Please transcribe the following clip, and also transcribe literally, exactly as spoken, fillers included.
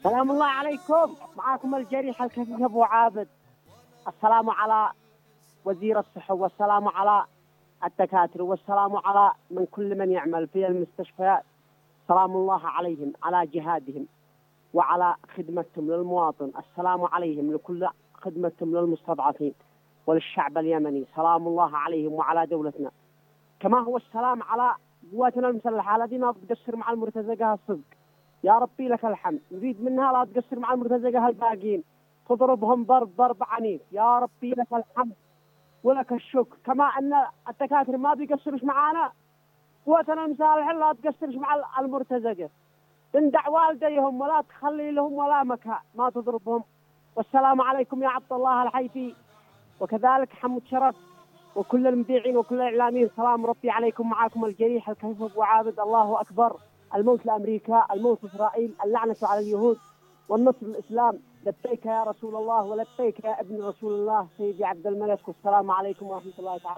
سلام الله عليكم، معاكم الجريح الكفيف أبو عابد. السلام على وزير الصحة، والسلام على الدكاترة، والسلام على من كل من يعمل في المستشفيات. سلام الله عليهم على جهادهم وعلى خدمتهم للمواطن. السلام عليهم لكل خدمتهم للمستضعفين وللشعب اليمني. سلام الله عليهم وعلى دولتنا، كما هو السلام على قواتنا المسلحة الذين لا تقصر مع المرتزقة الصدق. يا ربي لك الحمد. نريد منها لا تقصر مع المرتزقة الباقين، تضربهم ضرب ضرب عنيف. يا ربي لك الحمد ولك الشكر. كما أن الدكاترة ما بيقصرش معانا، قواتنا المسلحة لا تقصرش مع المرتزقة. تندع والديهم ولا تخلي لهم ولا مكان، ما تضربهم. والسلام عليكم يا عبد الله الحيفي، وكذلك حمد شرف وكل المذيعين وكل الإعلاميين. سلام ربي عليكم، معاكم الجريح الكفيف أبو عابد. الله أكبر. الموت لأمريكا، الموت لإسرائيل، اللعنة على اليهود والنصر للإسلام. لبيك يا رسول الله ولبيك يا ابن رسول الله سيدي عبد الملك. والسلام عليكم ورحمة الله تعالى.